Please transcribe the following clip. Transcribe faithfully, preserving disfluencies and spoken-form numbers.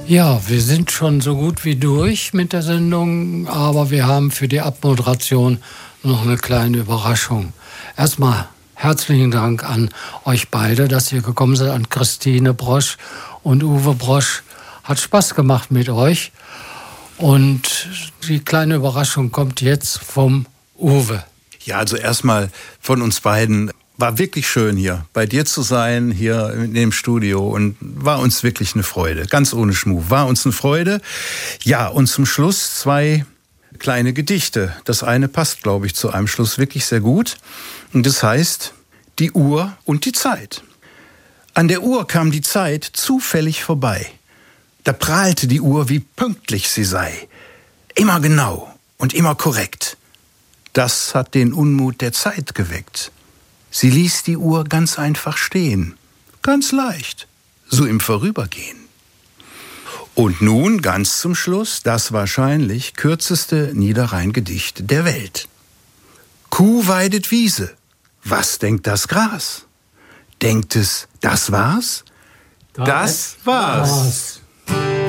Ja, wir sind schon so gut wie durch mit der Sendung, aber wir haben für die Abmoderation noch eine kleine Überraschung. Erstmal herzlichen Dank an euch beide, dass ihr gekommen seid, an Christine Brosch und Uwe Brosch. Hat Spaß gemacht mit euch. Und die kleine Überraschung kommt jetzt vom Uwe. Ja, also erstmal von uns beiden. War wirklich schön hier bei dir zu sein, hier in dem Studio, und war uns wirklich eine Freude, ganz ohne Schmuh, war uns eine Freude. Ja, und zum Schluss zwei kleine Gedichte. Das eine passt, glaube ich, zu einem Schluss wirklich sehr gut, und das heißt Die Uhr und die Zeit. An der Uhr kam die Zeit zufällig vorbei. Da prahlte die Uhr, wie pünktlich sie sei. Immer genau und immer korrekt. Das hat den Unmut der Zeit geweckt. Sie ließ die Uhr ganz einfach stehen, ganz leicht, so im Vorübergehen. Und nun, ganz zum Schluss, das wahrscheinlich kürzeste Niederrheingedicht der Welt. Kuh weidet Wiese, was denkt das Gras? Denkt es, das war's? Das, das war's. war's.